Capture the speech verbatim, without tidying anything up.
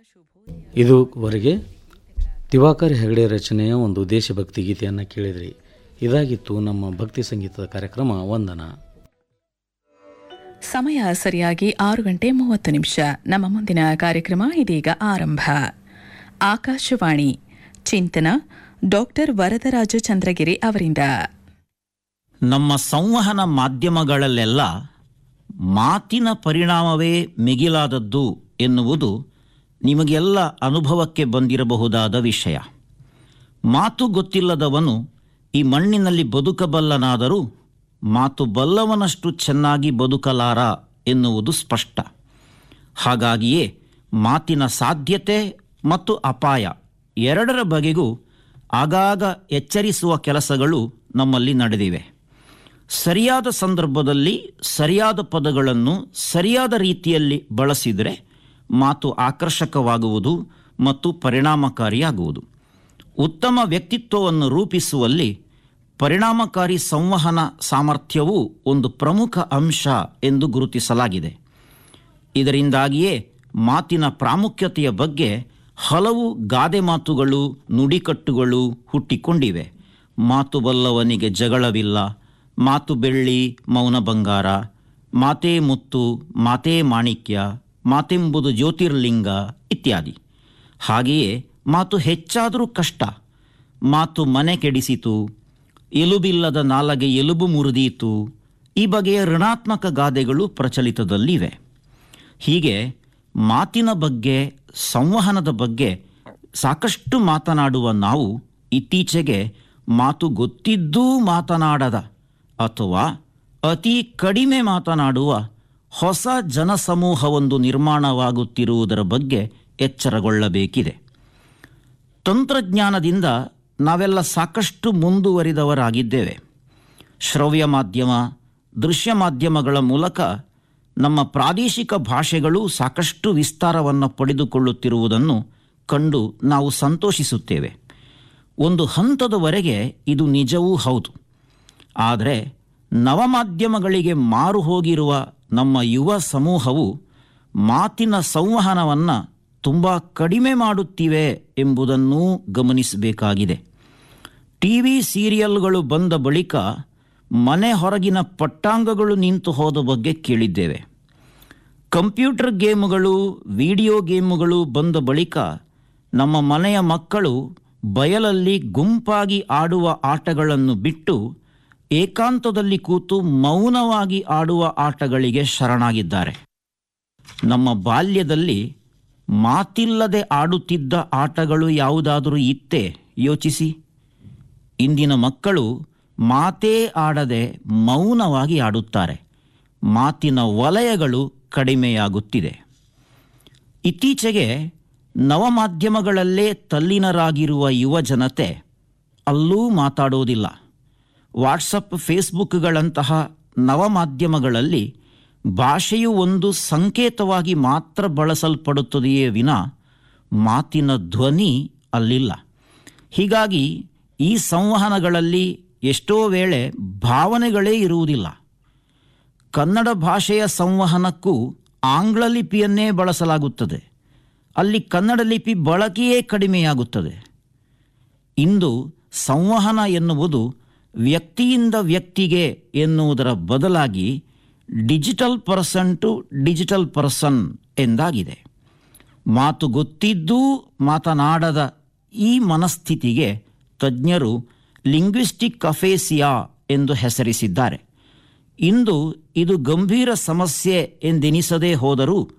ಇದುವರೆಗೆ ದಿವಾಕರ್ ಹೆಗಡೆ ರಚನೆಯ ಒಂದು ದೇಶಭಕ್ತಿ ಗೀತೆಯನ್ನು ಕೇಳಿದ್ರಿ. ಇದಾಗಿತ್ತು ನಮ್ಮ ಭಕ್ತಿ ಸಂಗೀತದ ಕಾರ್ಯಕ್ರಮ ವಂದನ. ಸಮಯ ಸರಿಯಾಗಿ ಆರು ಗಂಟೆ ಮೂವತ್ತು ನಿಮಿಷ. ನಮ್ಮ ಮುಂದಿನ ಕಾರ್ಯಕ್ರಮ ಇದೀಗ ಆರಂಭ. ಆಕಾಶವಾಣಿ ಚಿಂತನ ಡಾಕ್ಟರ್ ವರದರಾಜ ಚಂದ್ರಗಿರಿ ಅವರಿಂದ. ನಮ್ಮ ಸಂವಹನ ಮಾಧ್ಯಮಗಳಲ್ಲೆಲ್ಲ ಮಾತಿನ ಪರಿಣಾಮವೇ ಮಿಗಿಲಾದದ್ದು ಎನ್ನುವುದು ನಿಮಗೆಲ್ಲ ಅನುಭವಕ್ಕೆ ಬಂದಿರಬಹುದಾದ ವಿಷಯ. ಮಾತು ಗೊತ್ತಿಲ್ಲದವನು ಈ ಮಣ್ಣಿನಲ್ಲಿ ಬದುಕಬಲ್ಲನಾದರೂ ಮಾತು ಬಲ್ಲವನಷ್ಟು ಚೆನ್ನಾಗಿ ಬದುಕಲಾರ ಎನ್ನುವುದು ಸ್ಪಷ್ಟ. ಹಾಗಾಗಿಯೇ ಮಾತಿನ ಸಾಧ್ಯತೆ ಮತ್ತು ಅಪಾಯ ಎರಡರ ಬಗೆಗೂ ಆಗಾಗ ಎಚ್ಚರಿಸುವ ಕೆಲಸಗಳು ನಮ್ಮಲ್ಲಿ ನಡೆದಿವೆ. ಸರಿಯಾದ ಸಂದರ್ಭದಲ್ಲಿ ಸರಿಯಾದ ಪದಗಳನ್ನು ಸರಿಯಾದ ರೀತಿಯಲ್ಲಿ ಬಳಸಿದರೆ ಮಾತು ಆಕರ್ಷಕವಾಗುವುದು ಮತ್ತು ಪರಿಣಾಮಕಾರಿಯಾಗುವುದು. ಉತ್ತಮ ವ್ಯಕ್ತಿತ್ವವನ್ನು ರೂಪಿಸುವಲ್ಲಿ ಪರಿಣಾಮಕಾರಿ ಸಂವಹನ ಸಾಮರ್ಥ್ಯವೂ ಒಂದು ಪ್ರಮುಖ ಅಂಶ ಎಂದು ಗುರುತಿಸಲಾಗಿದೆ. ಇದರಿಂದಾಗಿಯೇ ಮಾತಿನ ಪ್ರಾಮುಖ್ಯತೆಯ ಬಗ್ಗೆ ಹಲವು ಗಾದೆ ಮಾತುಗಳು, ನುಡಿಕಟ್ಟುಗಳು ಹುಟ್ಟಿಕೊಂಡಿವೆ. ಮಾತು ಬಲ್ಲವನಿಗೆ ಜಗಳವಿಲ್ಲ, ಮಾತು ಬೆಳ್ಳಿ ಮೌನ ಬಂಗಾರ, ಮಾತೇ ಮುತ್ತು ಮಾತೇ ಮಾಣಿಕ್ಯ, ಮಾತೆಂಬುದು ಜ್ಯೋತಿರ್ಲಿಂಗ ಇತ್ಯಾದಿ. ಹಾಗೆಯೇ ಮಾತು ಹೆಚ್ಚಾದರೂ ಕಷ್ಟ, ಮಾತು ಮನೆ ಕೆಡಿಸಿತು, ಎಲುಬಿಲ್ಲದ ನಾಲಗೆ ಎಲುಬು ಮುರಿದೀತು, ಈ ಬಗೆಯ ಋಣಾತ್ಮಕ ಗಾದೆಗಳು ಪ್ರಚಲಿತದಲ್ಲಿವೆ. ಹೀಗೆ ಮಾತಿನ ಬಗ್ಗೆ, ಸಂವಹನದ ಬಗ್ಗೆ ಸಾಕಷ್ಟು ಮಾತನಾಡುವ ನಾವು ಇತ್ತೀಚೆಗೆ ಮಾತು ಗೊತ್ತಿದ್ದೂ ಮಾತನಾಡದ ಅಥವಾ ಅತಿ ಕಡಿಮೆ ಮಾತನಾಡುವ ಹೊಸ ಜನಸಮೂಹವೊಂದು ನಿರ್ಮಾಣವಾಗುತ್ತಿರುವುದರ ಬಗ್ಗೆ ಎಚ್ಚರಗೊಳ್ಳಬೇಕಿದೆ. ತಂತ್ರಜ್ಞಾನದಿಂದ ನಾವೆಲ್ಲ ಸಾಕಷ್ಟು ಮುಂದುವರಿದವರಾಗಿದ್ದೇವೆ. ಶ್ರವ್ಯ ಮಾಧ್ಯಮ, ದೃಶ್ಯ ಮಾಧ್ಯಮಗಳ ಮೂಲಕ ನಮ್ಮ ಪ್ರಾದೇಶಿಕ ಭಾಷೆಗಳು ಸಾಕಷ್ಟು ವಿಸ್ತಾರವನ್ನು ಪಡೆದುಕೊಳ್ಳುತ್ತಿರುವುದನ್ನು ಕಂಡು ನಾವು ಸಂತೋಷಿಸುತ್ತೇವೆ. ಒಂದು ಹಂತದವರೆಗೆ ಇದು ನಿಜವೂ ಹೌದು. ಆದರೆ ನವಮಾಧ್ಯಮಗಳಿಗೆ ಮಾರು ಹೋಗಿರುವ ನಮ್ಮ ಯುವ ಸಮೂಹವು ಮಾತಿನ ಸಂವಹನವನ್ನು ತುಂಬ ಕಡಿಮೆ ಮಾಡುತ್ತಿವೆ ಎಂಬುದನ್ನೂ ಗಮನಿಸಬೇಕಾಗಿದೆ. ಟಿ ವಿ ಸೀರಿಯಲ್ಗಳು ಬಂದ ಬಳಿಕ ಮನೆ ಹೊರಗಿನ ಪಟ್ಟಾಂಗಗಳು ನಿಂತು ಹೋದ ಬಗ್ಗೆ ಕೇಳಿದ್ದೇವೆ. ಕಂಪ್ಯೂಟರ್ ಗೇಮುಗಳು, ವಿಡಿಯೋ ಗೇಮುಗಳು ಬಂದ ಬಳಿಕ ನಮ್ಮ ಮನೆಯ ಮಕ್ಕಳು ಬಯಲಲ್ಲಿ ಗುಂಪಾಗಿ ಆಡುವ ಆಟಗಳನ್ನು ಬಿಟ್ಟು ಏಕಾಂತದಲ್ಲಿ ಕೂತು ಮೌನವಾಗಿ ಆಡುವ ಆಟಗಳಿಗೆ ಶರಣಾಗಿದ್ದಾರೆ. ನಮ್ಮ ಬಾಲ್ಯದಲ್ಲಿ ಮಾತಿಲ್ಲದೆ ಆಡುತ್ತಿದ್ದ ಆಟಗಳು ಯಾವುದಾದರೂ ಇತ್ತೇ ಯೋಚಿಸಿ. ಇಂದಿನ ಮಕ್ಕಳು ಮಾತೇ ಆಡದೆ ಮೌನವಾಗಿ ಆಡುತ್ತಾರೆ. ಮಾತಿನ ವಲಯಗಳು ಕಡಿಮೆಯಾಗುತ್ತಿದೆ. ಇತ್ತೀಚೆಗೆ ನವಮಾಧ್ಯಮಗಳಲ್ಲೇ ತಲ್ಲೀನರಾಗಿರುವ ಯುವ ಜನತೆ ಅಲ್ಲೂ ಮಾತಾಡೋದಿಲ್ಲ. ವಾಟ್ಸಪ್, ಫೇಸ್ಬುಕ್ಗಳಂತಹ ನವಮಾಧ್ಯಮಗಳಲ್ಲಿ ಭಾಷೆಯು ಒಂದು ಸಂಕೇತವಾಗಿ ಮಾತ್ರ ಬಳಸಲ್ಪಡುತ್ತದೆಯೇ ವಿನ ಮಾತಿನ ಧ್ವನಿ ಅಲ್ಲಿಲ್ಲ. ಹೀಗಾಗಿ ಈ ಸಂವಹನಗಳಲ್ಲಿ ಎಷ್ಟೋ ವೇಳೆ ಭಾವನೆಗಳೇ ಇರುವುದಿಲ್ಲ. ಕನ್ನಡ ಭಾಷೆಯ ಸಂವಹನಕ್ಕೂ ಆಂಗ್ಲ ಲಿಪಿಯನ್ನೇ ಬಳಸಲಾಗುತ್ತದೆ. ಅಲ್ಲಿ ಕನ್ನಡ ಲಿಪಿ ಬಳಕೆಯೇ ಕಡಿಮೆಯಾಗುತ್ತದೆ. ಇಂದು ಸಂವಹನ ಎನ್ನುವುದು ವ್ಯಕ್ತಿಯಿಂದ ವ್ಯಕ್ತಿಗೆ ಎನ್ನುವುದರ ಬದಲಾಗಿ digital person to digital person ಎಂದಾಗಿದೆ. ಮಾತು ಗೊತ್ತಿದ್ದೂ ಮಾತನಾಡದ ಈ ಮನಸ್ಥಿತಿಗೆ ತಜ್ಞರು ಲಿಂಗ್ವಿಸ್ಟಿಕ್ ಅಫೇಸಿಯಾ ಎಂದು ಹೆಸರಿಸಿದ್ದಾರೆ. ಇಂದು ಇದು ಗಂಭೀರ ಸಮಸ್ಯೆ ಎಂದೆನಿಸದೇ ಹೋದರೂ